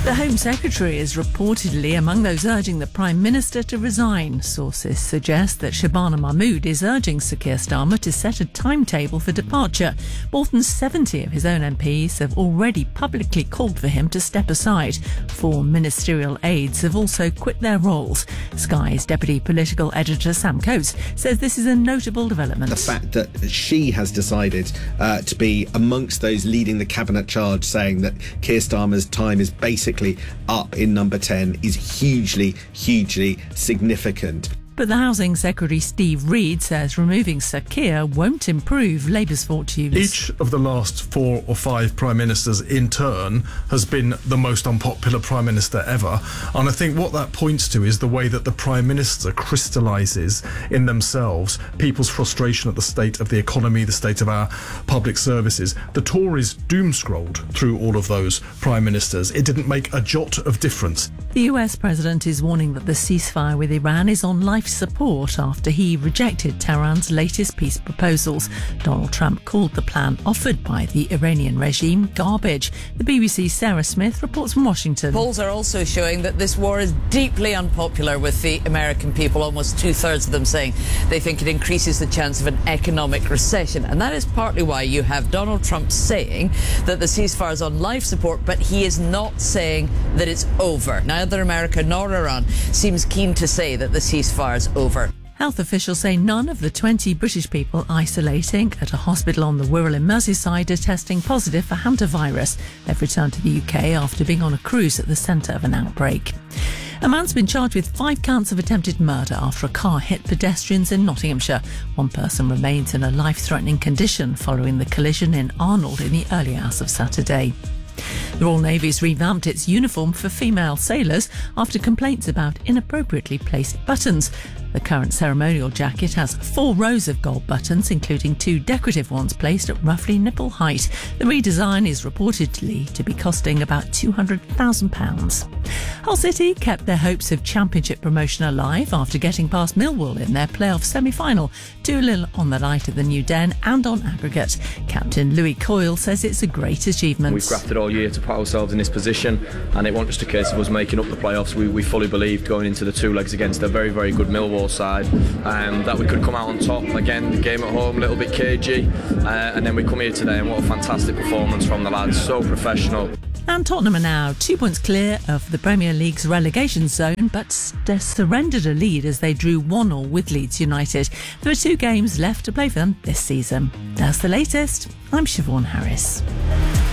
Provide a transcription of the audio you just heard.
The Home Secretary is reportedly among those urging the Prime Minister to resign. Sources suggest that Shabana Mahmood is urging Sir Keir Starmer to set a timetable for departure. More than 70 of his own MPs have already publicly called for him to step aside. 4 ministerial aides have also quit their roles. Sky's deputy political editor Sam Coates says this is a notable development. The fact that she has decided to be amongst those leading the cabinet charge, saying that Keir Starmer's time is basically up in number 10 is hugely significant. But the Housing Secretary Steve Reed says removing Sir Keir won't improve Labour's fortunes. Each of the last 4 or 5 Prime Ministers in turn has been the most unpopular Prime Minister ever. And I think what that points to is the way that the Prime Minister crystallises in themselves people's frustration at the state of the economy, the state of our public services. The Tories doom-scrolled through all of those Prime Ministers. It didn't make a jot of difference. The US President is warning that the ceasefire with Iran is on life support after he rejected Tehran's latest peace proposals. Donald Trump called the plan offered by the Iranian regime garbage. The BBC's Sarah Smith reports from Washington. Polls are also showing that this war is deeply unpopular with the American people, almost 2/3 of them saying they think it increases the chance of an economic recession. And that is partly why you have Donald Trump saying that the ceasefire is on life support, but he is not saying that it's over. Neither America nor Iran seems keen to say that the ceasefire over. Health officials say none of the 20 British people isolating at a hospital on the Wirral in Merseyside are testing positive for hantavirus. They've returned to the UK after being on a cruise at the centre of an outbreak. A man's been charged with 5 counts of attempted murder after a car hit pedestrians in Nottinghamshire. One person remains in a life-threatening condition following the collision in Arnold in the early hours of Saturday. The Royal Navy's revamped its uniform for female sailors after complaints about inappropriately placed buttons. The current ceremonial jacket has 4 rows of gold buttons, including 2 decorative ones placed at roughly nipple height. The redesign is reportedly to be costing about £200,000. Hull City kept their hopes of championship promotion alive after getting past Millwall in their playoff semi-final. 2-0 on the night at the New Den and on aggregate. Captain Louis Coyle says it's a great achievement. We've grafted all year to put ourselves in this position, and it wasn't just a case of us making up the playoffs. We fully believed going into the 2 legs against a very, very good Millwall side that we could come out on top. Again, the game at home a little bit cagey, and then we come here today and what a fantastic performance from the lads, so professional. And Tottenham are now 2 points clear of the Premier League's relegation zone, but surrendered a lead as they drew 1-1 with Leeds United. There are 2 games left to play for them this season. That's the latest. I'm Siobhan Harris.